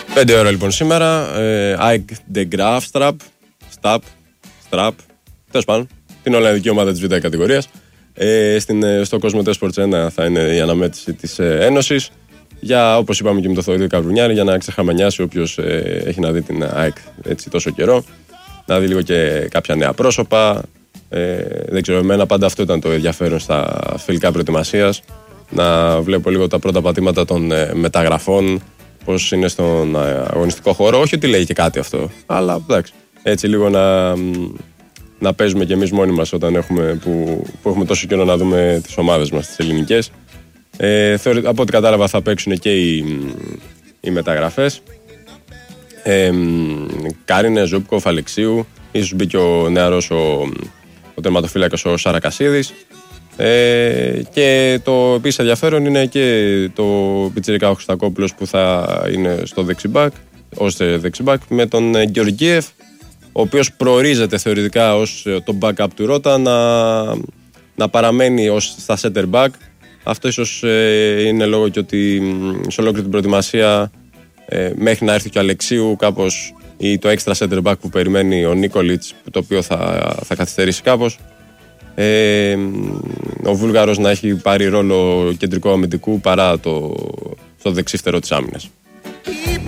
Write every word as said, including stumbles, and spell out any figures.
Πέντε ώρα λοιπόν σήμερα. Ε, Ike de Graaf Strap. Stap. Strap. Τέλος πάντων. Την Ολλανδική ομάδα της Β' κατηγορίας. Ε, στην, στο Κοσμοτέ Sports ένα θα είναι η αναμέτρηση της ε, Ένωσης. Για, όπως είπαμε και με το Θοδωρή Καβρουνιάρη, για να ξεχαμανιάσει όποιος ε, έχει να δει την ΑΕΚ έτσι τόσο καιρό. Να δει λίγο και κάποια νέα πρόσωπα. Ε, δεν ξέρω, εμένα πάντα αυτό ήταν το ενδιαφέρον στα φιλικά προετοιμασίας. Να βλέπω λίγο τα πρώτα πατήματα των ε, μεταγραφών, πώς είναι στον αγωνιστικό χώρο. Όχι ότι λέει και κάτι αυτό, αλλά εντάξει, έτσι λίγο να, να παίζουμε κι εμείς μόνοι μας όταν έχουμε, που, που έχουμε τόσο καιρό να δούμε τις ομάδες μας, τις ελληνικές. Ε, θεωρεί, από ό,τι κατάλαβα θα παίξουν και οι, οι μεταγραφές. Ε, Κάρινε, Ζούπκοφ, Αλεξίου, ίσως μπει και ο νεαρός ο, ο τερματοφύλακας ο Σαρακασίδης. Ε, και το επίσης ενδιαφέρον είναι και το πιτσιρικά ο Χριστακόπουλος που θα είναι στο δεξιμπάκ, ως δεξιμπάκ, με τον Γεωργίεφ, ο οποίος προορίζεται θεωρητικά ως το backup του Ρώτα να, να παραμένει ως στα center back. Αυτό ίσως ε, είναι λόγω και ότι σε ολόκληρη την προετοιμασία ε, μέχρι να έρθει και ο Αλεξίου κάπως, ή το extra center back που περιμένει ο Νίκολιτς, το οποίο θα, θα καθυστερήσει κάπως. Ε, ο Βούλγαρος να έχει πάρει ρόλο κεντρικού αμυντικού παρά το, το δεξίφτερο της άμυνας.